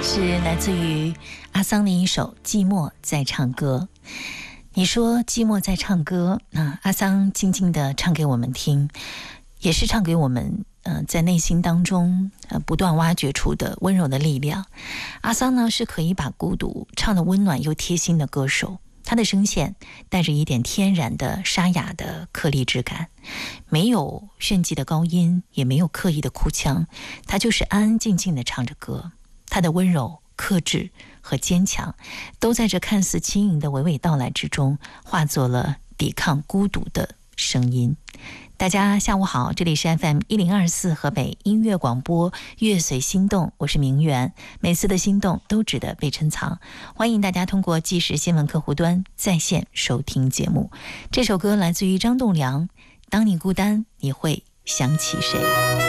是来自于阿桑的一首《寂寞在唱歌》。你说寂寞在唱歌，那阿桑静静地唱给我们听，也是唱给我们在内心当中不断挖掘出的温柔的力量。阿桑呢是可以把孤独唱得温暖又贴心的歌手，他的声线带着一点天然的沙哑的颗粒质感，没有炫技的高音，也没有刻意的哭腔，他就是安安静静地唱着歌。他的温柔、克制和坚强，都在这看似轻盈的娓娓道来之中，化作了抵抗孤独的声音。大家下午好，这里是 FM1024 河北音乐广播乐随心动，我是明媛。每次的心动都值得被珍藏，欢迎大家通过即时新闻客户端在线收听节目。这首歌来自于张栋梁，当你孤单，你会想起谁？